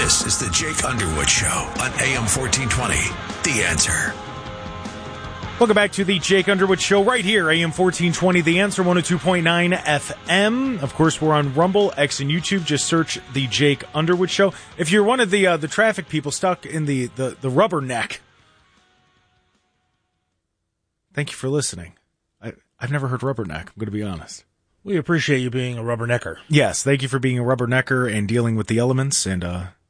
This is the Jake Underwood Show on AM 1420. The Answer. Welcome back to the Jake Underwood Show right here, AM 1420, The Answer, 102.9 FM. Of course, we're on Rumble, X, and YouTube. Just search the Jake Underwood Show. If you're one of the traffic people stuck in the rubberneck, thank you for listening. I've never heard rubberneck, I'm going to be honest. We appreciate you being a rubbernecker. Yes, thank you for being a rubbernecker and dealing with the elements. And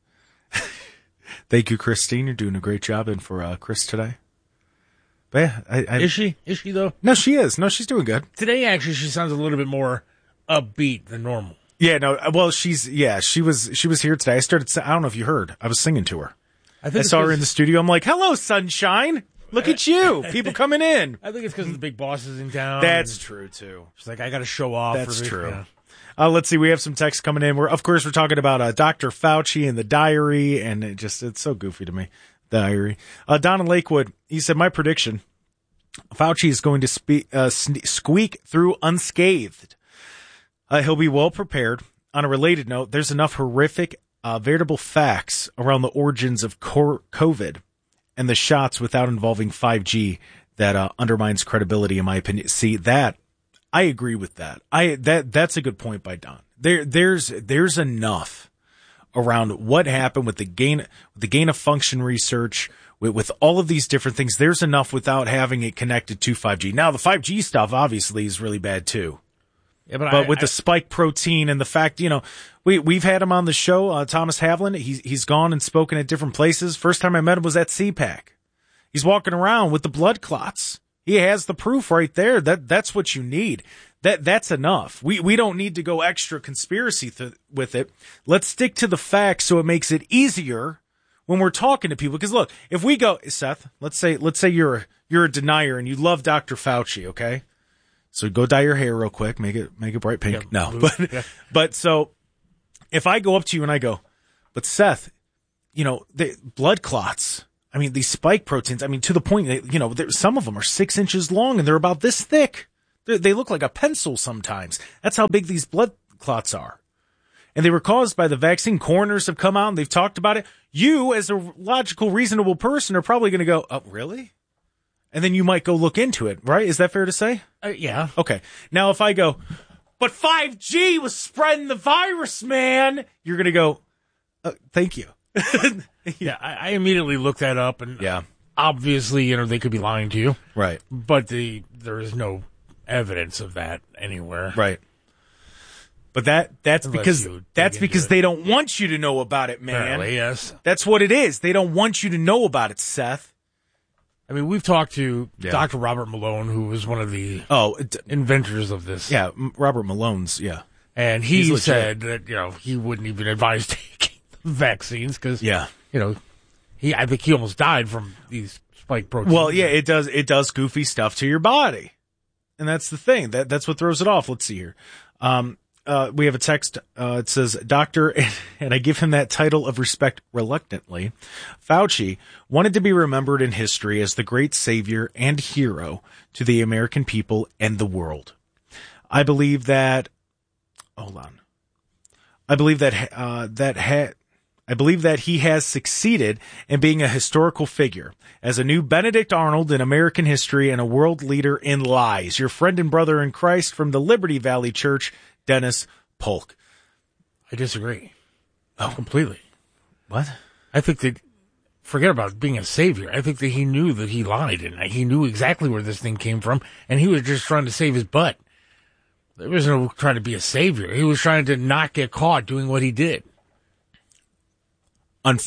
thank you, Christine. You're doing a great job in for Chris today. But yeah, Is she? Is she, though? No, she is. No, she's doing good. Today, actually, she sounds a little bit more upbeat than normal. Yeah, no, well, she was here today. I don't know if you heard. I was singing to her. I saw her in the studio. I'm like, hello, sunshine. Look at you. People coming in. I think it's because the big boss is in town. That's true, too. She's like, I got to show off. That's true. Yeah. Let's see. We have some texts coming in. We're talking about Dr. Fauci and the diary, and it's so goofy to me. Diary. Don in Lakewood, he said, my prediction, Fauci is going to squeak through unscathed. He'll be well prepared. On a related note, there's enough horrific, veritable facts around the origins of COVID and the shots without involving 5G that undermines credibility, in my opinion. See, that I agree with that. That's a good point by Don. There's enough around what happened with the gain of function research, with all of these different things. There's enough without having it connected to 5G. Now, the 5G stuff obviously is really bad too. Yeah, but with the spike protein and the fact, we've had him on the show, Thomas Havlin. He's gone and spoken at different places. First time I met him was at CPAC. He's walking around with the blood clots. He has the proof right there. That's what you need. That's enough. We don't need to go extra conspiracy with it. Let's stick to the facts so it makes it easier when we're talking to people. Because look, if we go, Seth, let's say you're a denier and you love Dr. Fauci, okay? So go dye your hair real quick, make it bright pink. Yeah, but so if I go up to you and I go, but Seth, the blood clots. I mean, these spike proteins. I mean, to the point that some of them are 6 inches long and they're about this thick. They look like a pencil sometimes. That's how big these blood clots are. And they were caused by the vaccine. Coroners have come out and they've talked about it. You, as a logical, reasonable person, are probably going to go, oh, really? And then you might go look into it, right? Is that fair to say? Yeah. Okay. Now, if I go, but 5G was spreading the virus, man, you're going to go, thank you. Yeah, I immediately looked that up, and obviously, they could be lying to you. Right. But there is no evidence of that anywhere. Right. But that's because they don't want you to know about it, man. Apparently, yes. That's what it is. They don't want you to know about it, Seth. I mean, we've talked to Dr. Robert Malone, who was one of the inventors of this. Yeah, Robert Malone's, yeah. And he said that, he wouldn't even advise taking vaccines because, I think he almost died from these spike proteins. Well, yeah, it does goofy stuff to your body. And that's the thing. That's what throws it off. Let's see here. We have a text. It says, Doctor, and I give him that title of respect reluctantly, Fauci wanted to be remembered in history as the great savior and hero to the American people and the world. I believe that, I believe that he has succeeded in being a historical figure as a new Benedict Arnold in American history and a world leader in lies. Your friend and brother in Christ from the Liberty Valley Church, Dennis Polk. I disagree. Oh, completely. What? I think that, forget about being a savior. I think that he knew that he lied, and he knew exactly where this thing came from, and he was just trying to save his butt. There was no trying to be a savior. He was trying to not get caught doing what he did. I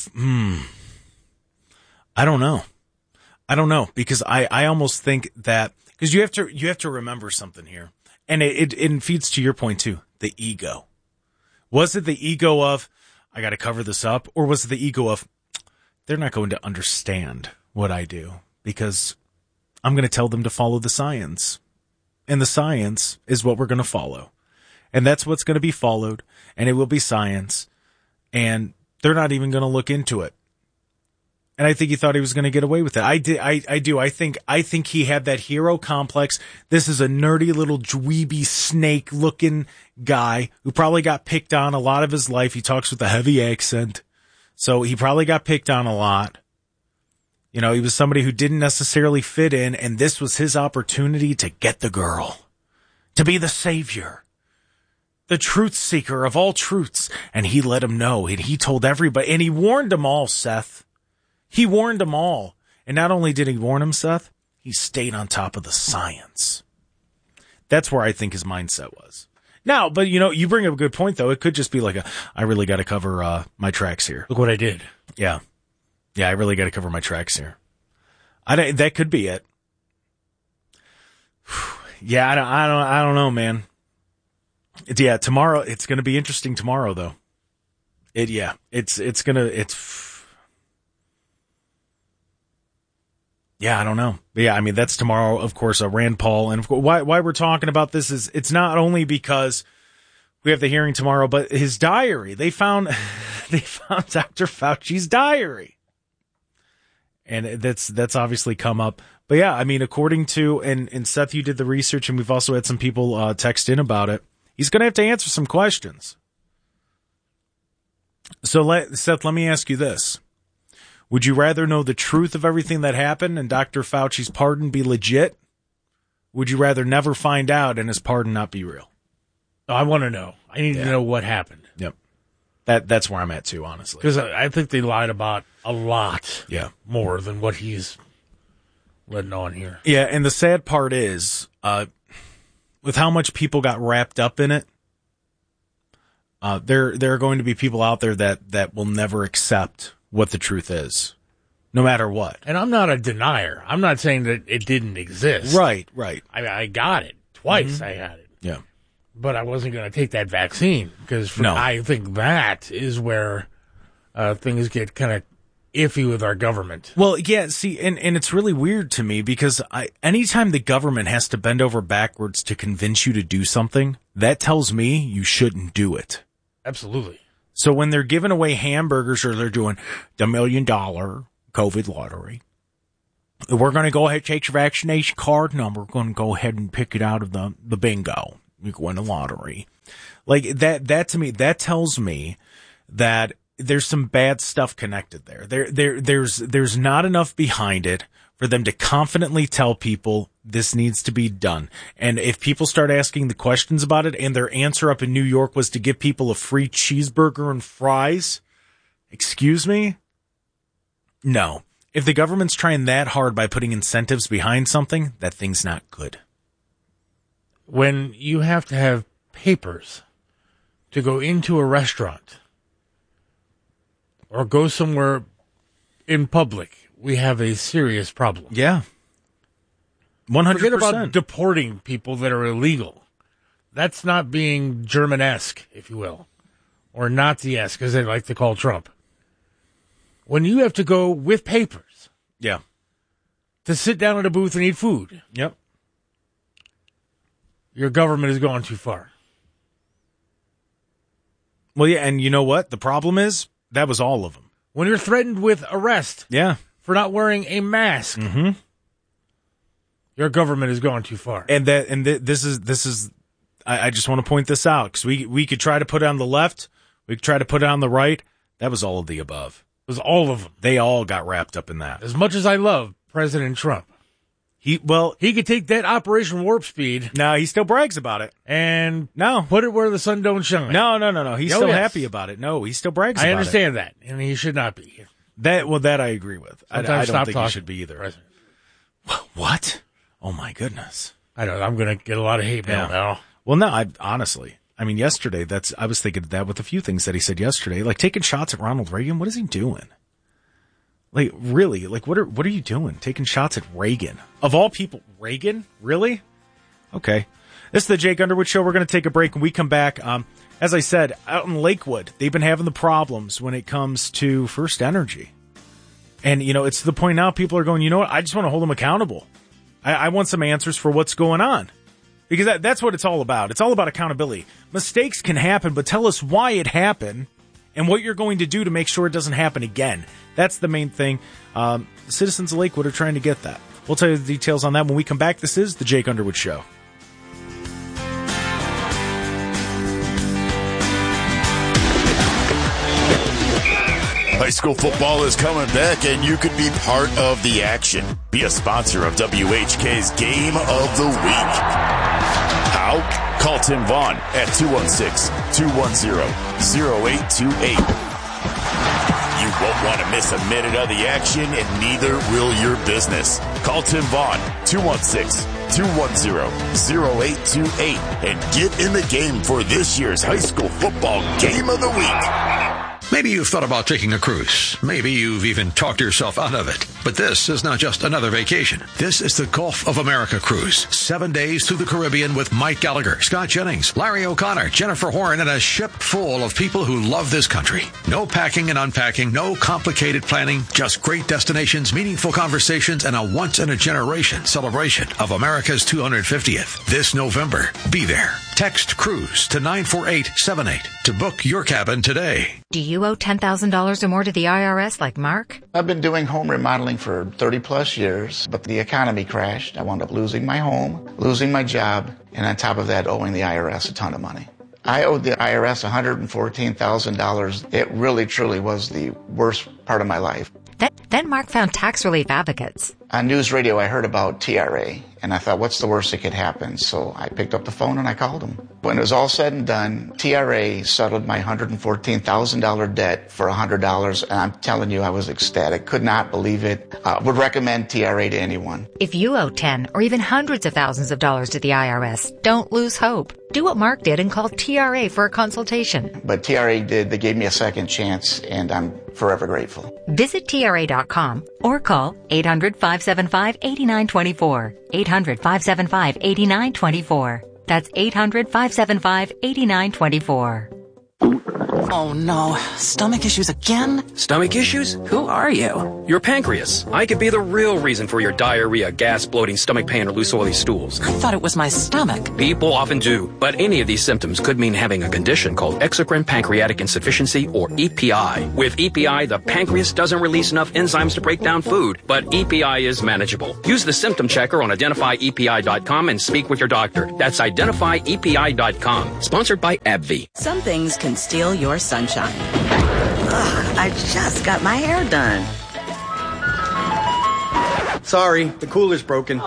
don't know because I almost think that, because you have to remember something here. And it feeds to your point too, the ego. Was it the ego of, I got to cover this up? Or was it the ego of, they're not going to understand what I do because I'm going to tell them to follow the science. And the science is what we're going to follow. And that's what's going to be followed. And it will be science. And they're not even going to look into it. And I think he thought he was going to get away with it. I do. I think he had that hero complex. This is a nerdy little dweeby snake looking guy who probably got picked on a lot of his life. He talks with a heavy accent. So he probably got picked on a lot. You know, he was somebody who didn't necessarily fit in, and this was his opportunity to get the girl, to be the savior, the truth seeker of all truths. And he let him know, and he told everybody, and he warned them all, Seth. He warned them all. And not only did he warn him, Seth, he stayed on top of the science. That's where I think his mindset was. Now, but you know, you bring up a good point, though. It could just be like I really got to cover my tracks here. Look what I did. Yeah. Yeah, I really got to cover my tracks here. That could be it. Yeah, I don't know, man. Tomorrow, it's going to be interesting tomorrow, though. Yeah, I don't know. But yeah, I mean, that's tomorrow, of course, Rand Paul. And of course, why we're talking about this is it's not only because we have the hearing tomorrow, but his diary. They found Dr. Fauci's diary. And that's obviously come up. But yeah, I mean, according to, and Seth, you did the research, and we've also had some people text in about it. He's going to have to answer some questions. So Seth, let me ask you this. Would you rather know the truth of everything that happened and Dr. Fauci's pardon be legit? Would you rather never find out and his pardon not be real? I want to know. I need to know what happened. Yep. That's where I'm at too, honestly. Because I think they lied about a lot more than what he's letting on here. Yeah, and the sad part is, with how much people got wrapped up in it, there are going to be people out there that will never accept what the truth is, no matter what. And I'm not a denier. I'm not saying that it didn't exist. Right. I got it. Twice I had it. Yeah. But I wasn't going to take that vaccine because I think that is where things get kind of iffy with our government. Well, yeah, see, and it's really weird to me because anytime the government has to bend over backwards to convince you to do something, that tells me you shouldn't do it. Absolutely. So when they're giving away hamburgers or they're doing the $1 million COVID lottery, we're going to go ahead and take your vaccination card number. We're going to go ahead and pick it out of the bingo. You win a lottery. Like that to me, that tells me that there's some bad stuff connected there. There's not enough behind it for them to confidently tell people this needs to be done. And if people start asking the questions about it and their answer up in New York was to give people a free cheeseburger and fries, excuse me? No. If the government's trying that hard by putting incentives behind something, that thing's not good. When you have to have papers to go into a restaurant or go somewhere in public, we have a serious problem. Yeah. 100%. Forget about deporting people that are illegal. That's not being German-esque, if you will, or Nazi-esque, as they like to call Trump. When you have to go with papers to sit down at a booth and eat food, your government is going too far. Well, yeah, and you know what? The problem is, that was all of them. When you're threatened with arrest for not wearing a mask, your government is going too far. And this is. I just want to point this out because we could try to put it on the left, we could try to put it on the right. That was all of the above. It was all of them. They all got wrapped up in that. As much as I love President Trump, he could take that Operation Warp Speed. No, he still brags about it. And put it where the sun don't shine. No. He's still happy about it. No, he still brags about it. I understand that, and he should not be. That I agree with. I don't think he should be either. President. What? Oh my goodness. I know. I'm going to get a lot of hate mail now. Well, no, honestly, I mean, yesterday, I was thinking of that with a few things that he said yesterday, like taking shots at Ronald Reagan. What is he doing? Like, really? Like, what are you doing? Taking shots at Reagan? Of all people, Reagan? Really? Okay. This is the Jake Underwood Show. We're going to take a break. When we come back, as I said, out in Lakewood, they've been having the problems when it comes to First Energy. And, you know, it's to the point now people are going, you know what? I just want to hold them accountable. I want some answers for what's going on. Because that's what it's all about. It's all about accountability. Mistakes can happen, but tell us why it happened and what you're going to do to make sure it doesn't happen again. That's the main thing. The citizens of Lakewood are trying to get that. We'll tell you the details on that when we come back. This is the Jake Underwood Show. High school football is coming back, and you could be part of the action. Be a sponsor of WHK's Game of the Week. How? Call Tim Vaughn at 216-210-0828. You won't want to miss a minute of the action, and neither will your business. Call Tim Vaughn, 216-210-0828, and get in the game for this year's high school football Game of the Week. Maybe you've thought about taking a cruise. Maybe you've even talked yourself out of it. But this is not just another vacation. This is the Gulf of America cruise. 7 days through the Caribbean with Mike Gallagher, Scott Jennings, Larry O'Connor, Jennifer Horn, and a ship full of people who love this country. No packing and unpacking, no complicated planning, just great destinations, meaningful conversations, and a once-in-a-generation celebration of America's 250th. This November, be there. Text CRUISE to 94878 to book your cabin today. Do you owe $10,000 or more to the IRS like Mark? I've been doing home remodeling for 30 plus years, but the economy crashed. I wound up losing my home, losing my job, and on top of that, owing the IRS a ton of money. I owed the IRS $114,000. It really, truly was the worst part of my life. Then Mark found tax relief advocates. On news radio, I heard about TRA, and I thought, what's the worst that could happen? So I picked up the phone and I called them. When it was all said and done, TRA settled my $114,000 debt for $100, and I'm telling you, I was ecstatic. Could not believe it. Would recommend TRA to anyone. If you owe 10 or even hundreds of thousands of dollars to the IRS, don't lose hope. Do what Mark did and call TRA for a consultation. But TRA did. They gave me a second chance, and I'm forever grateful. Visit TRA.com or call 800-575-8924. 800-575-8924. That's 800-575-8924. Oh no, stomach issues again? Stomach issues? Who are you? Your pancreas. I could be the real reason for your diarrhea, gas, bloating, stomach pain, or loose oily stools. I thought it was my stomach. People often do, but any of these symptoms could mean having a condition called exocrine pancreatic insufficiency, or EPI. With EPI, the pancreas doesn't release enough enzymes to break down food, but EPI is manageable. Use the symptom checker on identifyepi.com and speak with your doctor. That's identifyepi.com. Sponsored by AbbVie. Some things can steal your sunshine. Ugh, I just got my hair done. Sorry, the cooler's broken.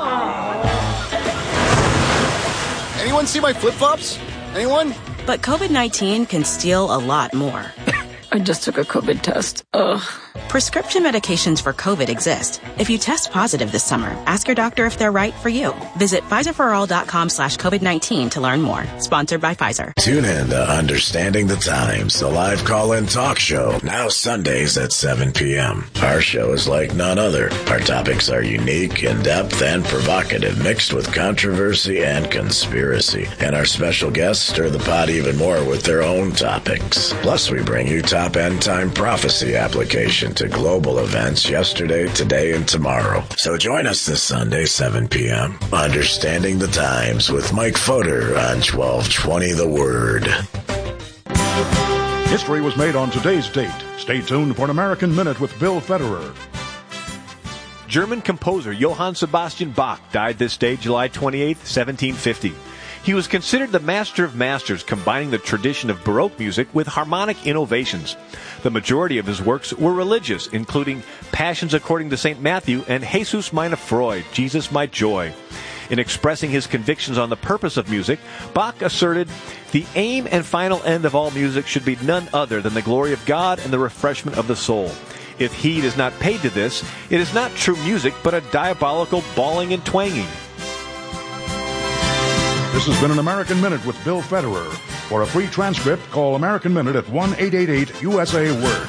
Anyone see my flip-flops? Anyone? But COVID-19 can steal a lot more. I just took a COVID test. Ugh. Prescription medications for COVID exist. If you test positive this summer, ask your doctor if they're right for you. Visit PfizerForAll.com/COVID-19 to learn more. Sponsored by Pfizer. Tune in to Understanding the Times, the live call-in talk show, now Sundays at 7 p.m. Our show is like none other. Our topics are unique, in-depth, and provocative, mixed with controversy and conspiracy. And our special guests stir the pot even more with their own topics. Plus, we bring you top end-time prophecy application to global events yesterday, today, and tomorrow. So join us this Sunday, 7 p.m. Understanding the Times with Mike Fodor on 1220 The Word. History was made on today's date. Stay tuned for an American Minute with Bill Federer. German composer Johann Sebastian Bach died this day, July 28, 1750. He was considered the master of masters, combining the tradition of Baroque music with harmonic innovations. The majority of his works were religious, including Passions According to St. Matthew and Jesus meine Freude, Jesus my Joy. In expressing his convictions on the purpose of music, Bach asserted, "The aim and final end of all music should be none other than the glory of God and the refreshment of the soul. If heed is not paid to this, it is not true music, but a diabolical bawling and twanging." This has been an American Minute with Bill Federer. For a free transcript, call American Minute at 1-888-USA-WORD.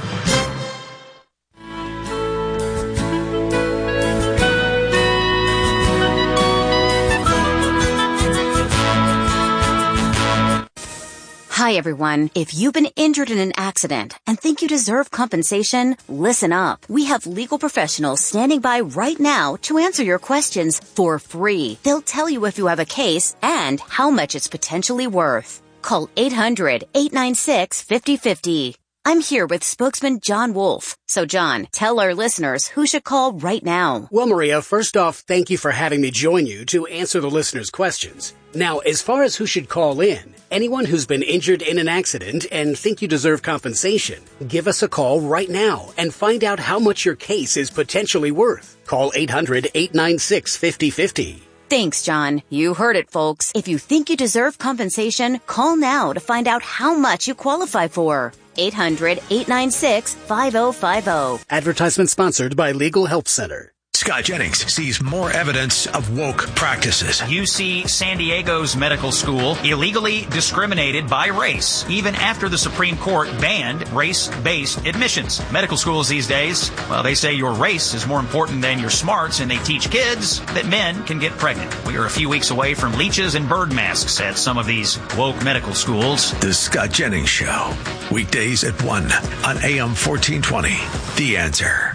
Hi, everyone. If you've been injured in an accident and think you deserve compensation, listen up. We have legal professionals standing by right now to answer your questions for free. They'll tell you if you have a case and how much it's potentially worth. Call 800-896-5050. I'm here with spokesman John Wolf. So, John, tell our listeners who should call right now. Well, Maria, first off, thank you for having me join you to answer the listeners' questions. Now, as far as who should call in, anyone who's been injured in an accident and think you deserve compensation, give us a call right now and find out how much your case is potentially worth. Call 800-896-5050. Thanks, John. You heard it, folks. If you think you deserve compensation, call now to find out how much you qualify for. 800-896-5050. Advertisement sponsored by Legal Help Center. Scott Jennings sees more evidence of woke practices. UC San Diego's medical school illegally discriminated by race, even after the Supreme Court banned race-based admissions. Medical schools these days, well, they say your race is more important than your smarts, and they teach kids that men can get pregnant. We are a few weeks away from leeches and bird masks at some of these woke medical schools. The Scott Jennings Show, weekdays at 1 on AM 1420. The Answer.